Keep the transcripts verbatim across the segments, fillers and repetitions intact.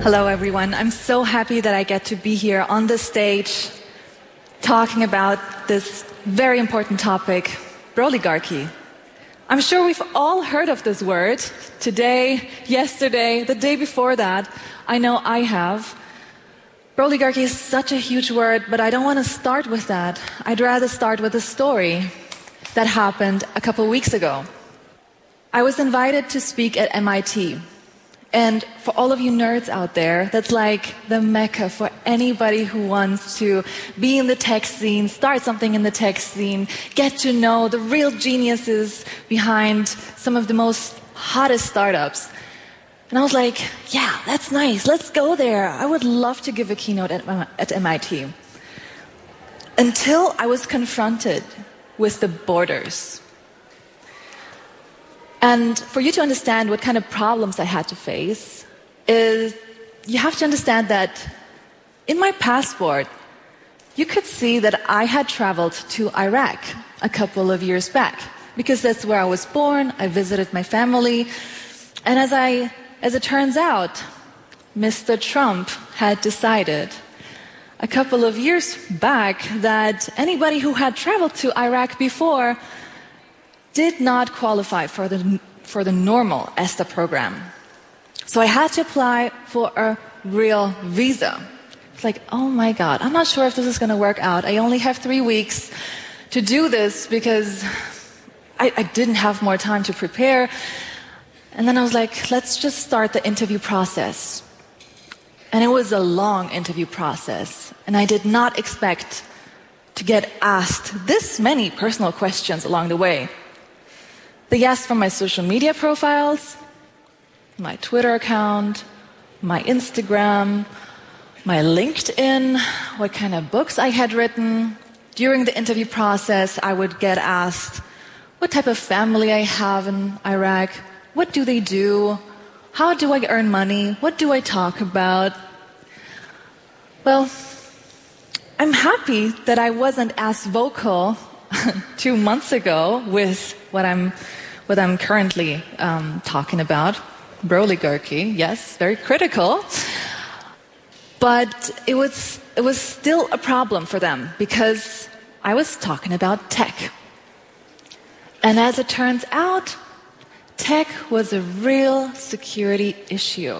Hello, everyone. I'm so happy that I get to be here on the stage talking about this very important topic, Broligarchy. I'm sure we've all heard of this word today, yesterday, the day before that. I know I have. Broligarchy is such a huge word, but I don't want to start with that. I'd rather start with a story that happened a couple weeks ago. I was invited to speak at M I T. And for all of you nerds out there, that's like the mecca for anybody who wants to be in the tech scene, start something in the tech scene, get to know the real geniuses behind some of the most hottest startups. And I was like, yeah, that's nice. Let's go there. I would love to give a keynote at, at M I T. Until I was confronted with the borders. And for you to understand what kind of problems I had to face, is you have to understand that in my passport, you could see that I had traveled to Iraq a couple of years back, because that's where I was born. I visited my family. And as I, as it turns out, Mister Trump had decided a couple of years back that anybody who had traveled to Iraq before did not qualify for the, for the normal ESTA program. So I had to apply for a real visa. It's like, oh my God, I'm not sure if this is going to work out. I only have three weeks to do this because I, I didn't have more time to prepare. And then I was like, let's just start the interview process. And it was a long interview process. And I did not expect to get asked this many personal questions along the way. They asked for my social media profiles, my Twitter account, my Instagram, my LinkedIn, what kind of books I had written. During the interview process, I would get asked what type of family I have in Iraq, what do they do, how do I earn money, what do I talk about. Well, I'm happy that I wasn't as vocal two months ago with what I'm, what I'm currently um, talking about, Broligarchy. Yes, very critical. But it was, it was still a problem for them because I was talking about tech. And as it turns out, tech was a real security issue.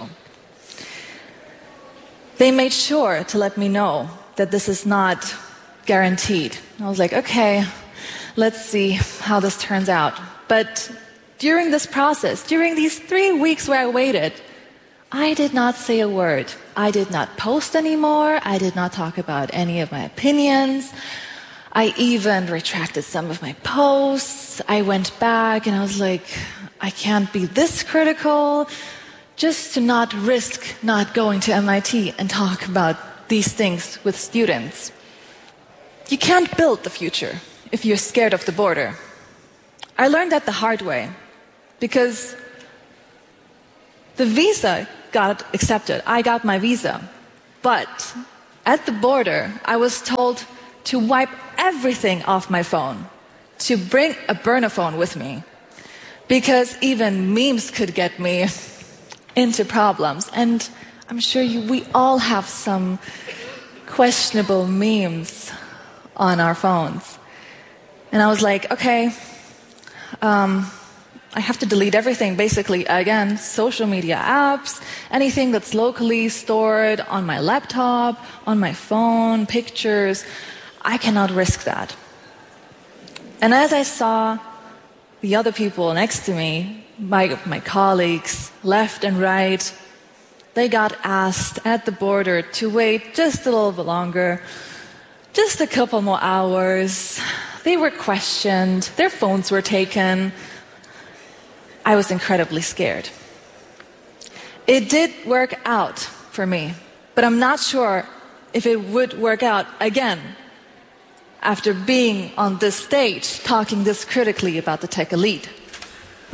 They made sure to let me know that this is not guaranteed. I was like, okay, let's see how this turns out. But during this process, during these three weeks where I waited, I did not say a word. I did not post anymore. I did not talk about any of my opinions. I even retracted some of my posts. I went back and I was like, I can't be this critical just to not risk not going to M I T and talk about these things with students. You can't build the future if you're scared of the border. I learned that the hard way because the visa got accepted. I got my visa. But at the border, I was told to wipe everything off my phone, to bring a burner phone with me, because even memes could get me into problems. And I'm sure you, we all have some questionable memes on our phones. And I was like, okay, um, I have to delete everything, basically, again, social media apps, anything that's locally stored on my laptop, on my phone, pictures. I cannot risk that. And as I saw the other people next to me, my, my colleagues, left and right, they got asked at the border to wait just a little bit longer, just a couple more hours. They were questioned, their phones were taken. I was incredibly scared. It did work out for me, but I'm not sure if it would work out again after being on this stage talking this critically about the tech elite.